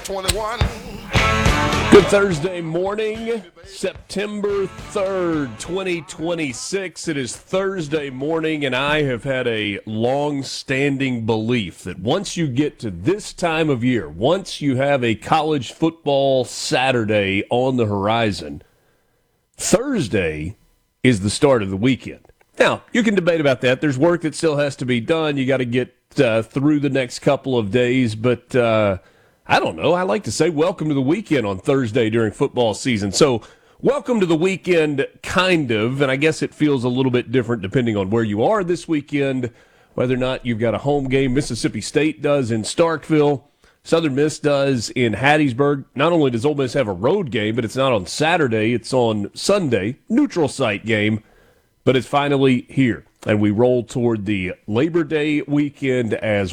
21. Good Thursday morning, September 3rd, 2026. It is Thursday morning, and I have had a long-standing belief that once you get to this time of year, once you have a college football Saturday on the horizon, Thursday is the start of the weekend. Now, you can debate about that. There's work that still has to be done. You got to get through the next couple of days, but I don't know. I like to say welcome to the weekend on Thursday during football season. So welcome to the weekend, kind of, and I guess it feels a little bit different depending on where you are this weekend, whether or not you've got a home game. Mississippi State does in Starkville. Southern Miss does in Hattiesburg. Not only does Ole Miss have a road game, but it's not on Saturday. It's on Sunday, neutral site game, but it's finally here. And we roll toward the Labor Day weekend as